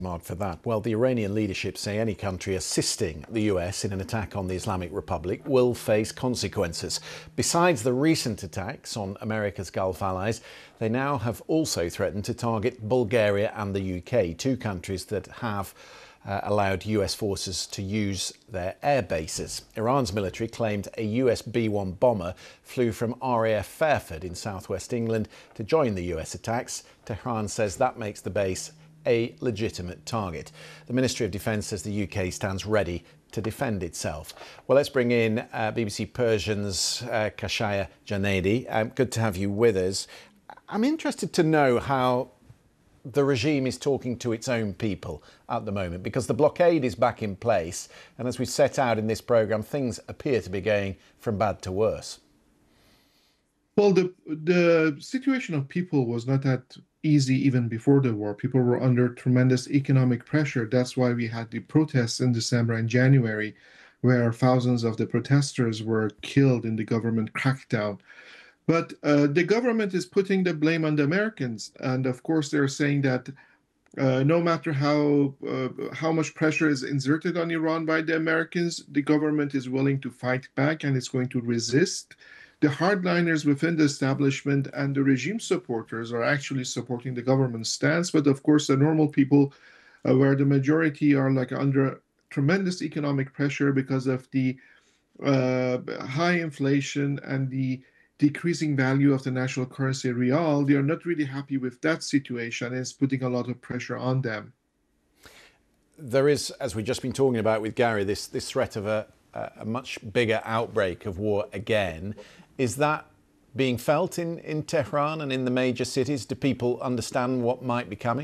Mark, for that. Well, the Iranian leadership say any country assisting the US in an attack on the Islamic Republic will face consequences. Besides the recent attacks on America's Gulf allies, they now have also threatened to target Bulgaria and the UK, two countries that have allowed US forces to use their air bases. Iran's military claimed a US B-1 bomber flew from RAF Fairford in southwest England to join the US attacks. Tehran says that makes the base a legitimate target. The Ministry of Defence says the UK stands ready to defend itself. Well, let's bring in BBC Persian's Khashayar Janedi. Good to have you with us. I'm interested to know how the regime is talking to its own people at the moment, because the blockade is back in place, and as we set out in this programme, things appear to be going from bad to worse. Well, the situation of people was not that easy even before the war. People were under tremendous economic pressure. That's why we had the protests in December and January, where thousands of the protesters were killed in the government crackdown. But the government is putting the blame on the Americans. And of course, they're saying that no matter how much pressure is exerted on Iran by the Americans, the government is willing to fight back and it's going to resist. The hardliners within the establishment and the regime supporters are actually supporting the government stance. But of course, the normal people, where the majority are like under tremendous economic pressure because of the high inflation and the decreasing value of the national currency rial, they are not really happy with that situation, and it's putting a lot of pressure on them. There is, as we've just been talking about with Gary, this threat of a much bigger outbreak of war again. Is that being felt in Tehran and in the major cities? Do people understand what might be coming?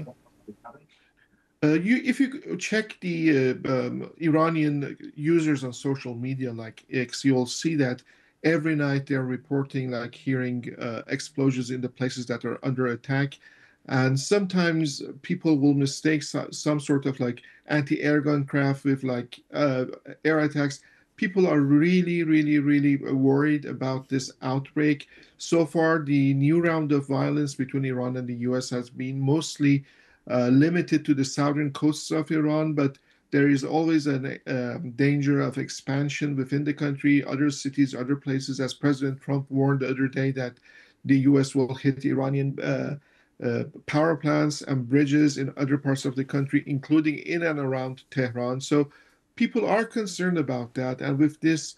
If you check the Iranian users on social media like X, you'll see that every night they're reporting like hearing explosions in the places that are under attack. And sometimes people will mistake some sort of like anti-airgun craft with like air attacks. People are really, really, really worried about this outbreak. So far, the new round of violence between Iran and the US has been mostly limited to the southern coasts of Iran, but there is always a danger of expansion within the country, other cities, other places, as President Trump warned the other day that the US will hit Iranian power plants and bridges in other parts of the country, including in and around Tehran. So people are concerned about that. And with this,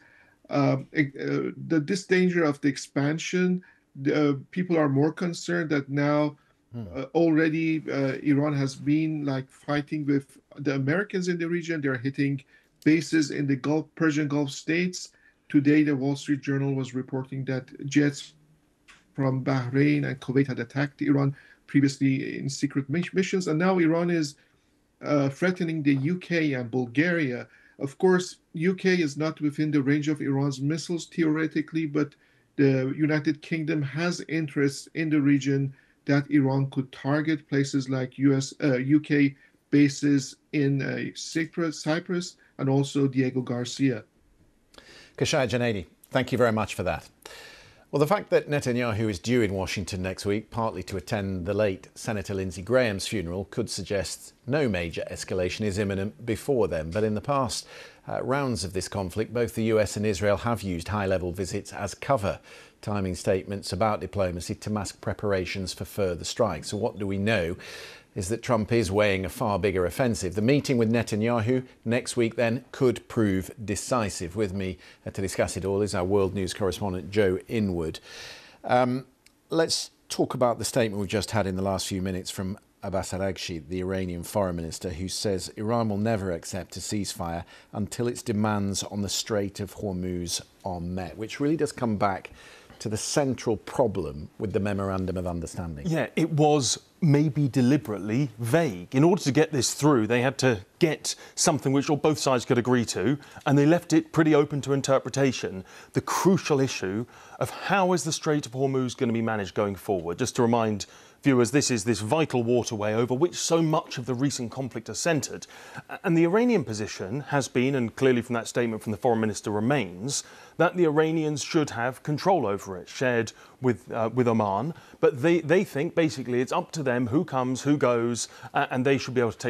this danger of the expansion, people are more concerned that now already Iran has been like fighting with the Americans in the region. They're hitting bases in the Persian Gulf states. Today, the Wall Street Journal was reporting that jets from Bahrain and Kuwait had attacked Iran previously in secret missions. And now Iran is threatening the UK and Bulgaria. Of course, UK is not within the range of Iran's missiles theoretically, but the United Kingdom has interests in the region that Iran could target places like UK bases in Cyprus and also Diego Garcia. Khashayar Janedi, thank you very much for that. Well, the fact that Netanyahu is due in Washington next week, partly to attend the late Senator Lindsey Graham's funeral, could suggest no major escalation is imminent before then. But in the past rounds of this conflict, both the US and Israel have used high-level visits as cover, timing statements about diplomacy to mask preparations for further strikes. So what do we know is that Trump is weighing a far bigger offensive. The meeting with Netanyahu next week then could prove decisive. With me to discuss it all is our world news correspondent Joe Inwood. Let's talk about the statement we've just had in the last few minutes from Abbas Araghchi, the Iranian foreign minister, who says Iran will never accept a ceasefire until its demands on the Strait of Hormuz are met, which really does come back to the central problem with the Memorandum of Understanding. Yeah, it was maybe deliberately vague. In order to get this through, they had to get something which both sides could agree to, and they left it pretty open to interpretation. The crucial issue of how is the Strait of Hormuz going to be managed going forward. Just to remind viewers, this is this vital waterway over which so much of the recent conflict has centred. And the Iranian position has been, and clearly from that statement from the foreign minister remains, that the Iranians should have control over it, shared with Oman. But they think basically it's up to them who comes, who goes, and they should be able to take